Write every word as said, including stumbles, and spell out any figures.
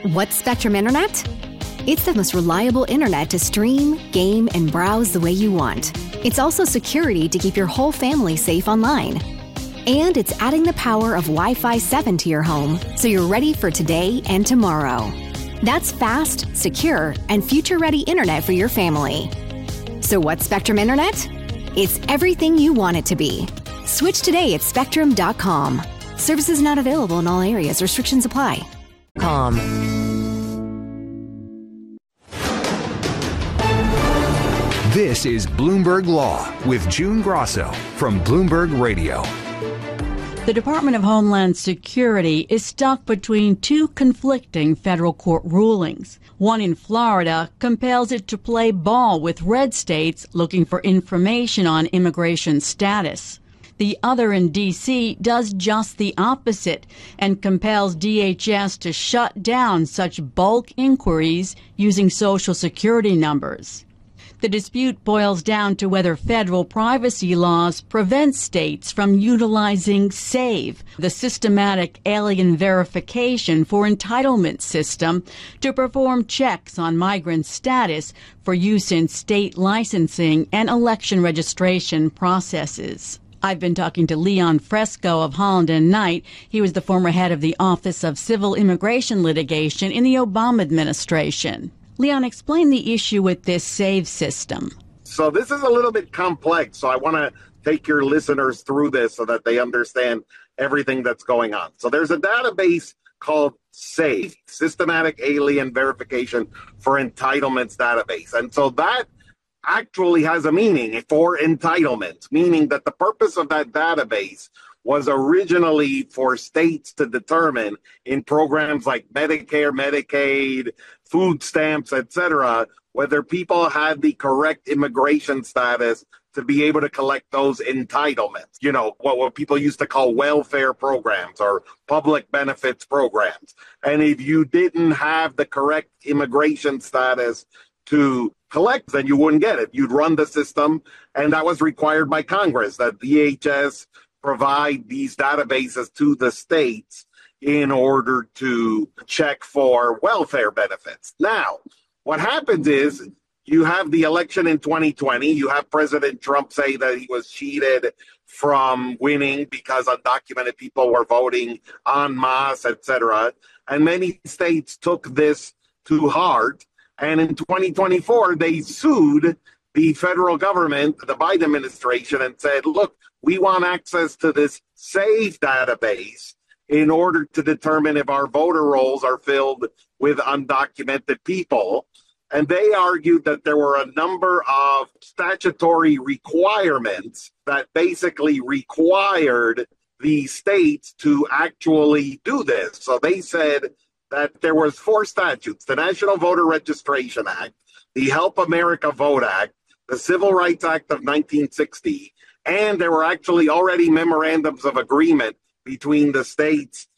What's Spectrum Internet? It's the most reliable internet to stream, game, and browse the way you want. It's also security to keep your whole family safe online. And it's adding the power of Wi-Fi seven to your home so you're ready for today and tomorrow. That's fast, secure, and future-ready internet for your family. So what's Spectrum Internet? It's everything you want it to be. Switch today at spectrum dot com. Services not available in all areas. Restrictions apply. Com. This is Bloomberg Law with June Grosso from Bloomberg Radio. The Department of Homeland Security is stuck between two conflicting federal court rulings. One in Florida compels it to play ball with red states looking for information on immigration status. The other in D C does just the opposite and compels D H S to shut down such bulk inquiries using Social Security numbers. The dispute boils down to whether federal privacy laws prevent states from utilizing SAVE, the Systematic Alien Verification for Entitlement System, to perform checks on migrant status for use in state licensing and election registration processes. I've been talking to Leon Fresco of Holland and Knight. He was the former head of the Office of Civil Immigration Litigation in the Obama administration. Leon, explain the issue with this SAVE system. So this is a little bit complex, so I want to take your listeners through this so that they understand everything that's going on. So there's a database called SAVE, Systematic Alien Verification for Entitlements Database. And so that actually has a meaning for entitlement, meaning that the purpose of that database was originally for states to determine in programs like Medicare, Medicaid, food stamps, et cetera, whether people had the correct immigration status to be able to collect those entitlements, you know, what, what people used to call welfare programs or public benefits programs. And if you didn't have the correct immigration status to collect, then you wouldn't get it. You'd run the system, and that was required by Congress, that D H S provide these databases to the states in order to check for welfare benefits. Now, what happens is you have the election in twenty twenty. You have President Trump say that he was cheated from winning because undocumented people were voting en masse, et cetera. And many states took this to heart. And in twenty twenty-four, they sued the federal government, the Biden administration, and said, look, we want access to this SAVE database in order to determine if our voter rolls are filled with undocumented people. And they argued that there were a number of statutory requirements that basically required the states to actually do this. So they said that there was four statutes: the National Voter Registration Act, the Help America Vote Act, the Civil Rights Act of nineteen sixty, and there were actually already memorandums of agreement between the states